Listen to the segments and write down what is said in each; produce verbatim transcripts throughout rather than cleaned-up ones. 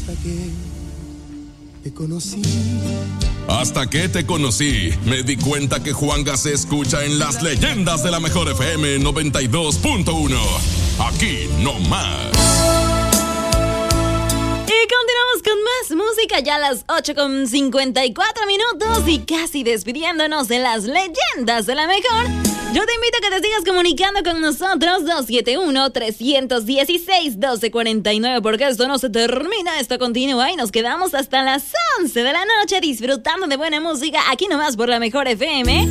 Hasta que te conocí. Hasta que te conocí, me di cuenta que Juanga se escucha en Las Leyendas de la Mejor F M noventa y dos punto uno. Aquí no más. Y continuamos con más música ya a las ocho con cincuenta y cuatro minutos y casi despidiéndonos de Las Leyendas de la Mejor. Yo te invito a que te sigas comunicando con nosotros dos siete uno, tres uno seis, uno dos cuatro nueve porque esto no se termina, esto continúa y nos quedamos hasta las once de la noche disfrutando de buena música aquí nomás por la Mejor F M.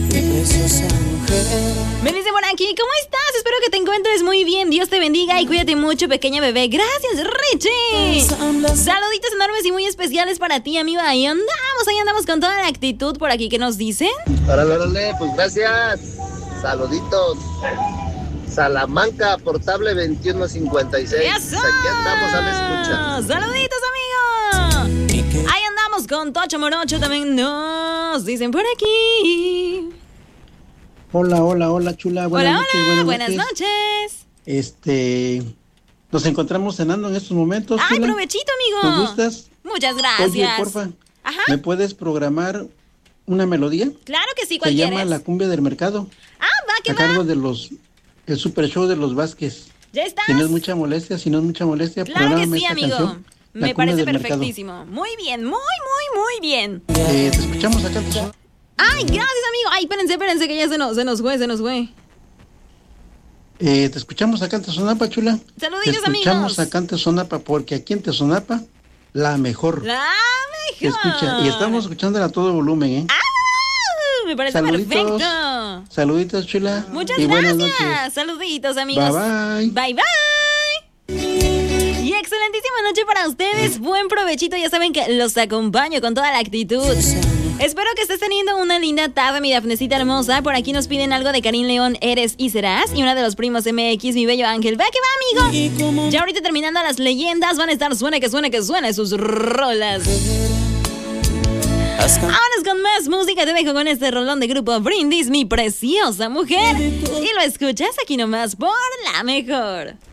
Me dice por aquí, ¿cómo estás? Espero que te encuentres muy bien, Dios te bendiga y cuídate mucho, pequeña bebé. Gracias, Richie. Saluditos enormes y muy especiales para ti, amigo. Ahí andamos, ahí andamos con toda la actitud por aquí que nos dicen. Órale, órale, pues gracias. Saluditos. Salamanca, portable veintiuno cincuenta y seis. ¡Eso! Aquí andamos a la escucha. Saluditos, amigo. Ahí andamos con Tocho Morocho también nos dicen por aquí. Hola, hola, hola, chula. Buenas hola, noches, hola, buenas, buenas noches. noches. Este, nos encontramos cenando en estos momentos. Ay, chula. provechito, amigo. ¿Me gustas? Muchas gracias. Oye, porfa, Ajá. ¿me puedes programar una melodía? Claro que sí, ¿cuál Se quieres? llama La Cumbia del Mercado. Ah, va, que a va. cargo de los, el Super Show de los Vázquez. Ya estás. Si no es mucha molestia, si no es mucha molestia, Claro que prográmame sí, esta amigo. canción, La Me Cumbia parece del Mercado. perfectísimo. Muy bien, muy, muy, muy bien. Eh, te escuchamos acá. Te... Ay, gracias, amigo. Ay, espérense, espérense, que ya se nos, se nos fue, se nos fue. Eh, te escuchamos acá en Tezonapa, chula. Saluditos, te escuchamos amigos. acá en Tezonapa, porque aquí en Tezonapa, la mejor. La Se mejor. escucha, y estamos escuchándola a todo volumen, ¿eh? Ah, me parece Saluditos. perfecto. Saluditos, chula. Muchas y buenas gracias. noches. Saluditos, amigos. Bye, Bye, bye. bye. Y excelentísima noche para ustedes. Buen provechito. Ya saben que los acompaño con toda la actitud. Espero que estés teniendo una linda tarde, mi Dafnecita hermosa. Por aquí nos piden algo de Karim León, Eres y Serás. Y una de los primos M X, mi bello Ángel. Va que va, amigo. Ya ahorita terminando las leyendas, van a estar suene que suene que suene sus rolas. Vámonos con más música. Te dejo con este rolón de Grupo Brindis, mi preciosa mujer. Y lo escuchas aquí nomás por la mejor.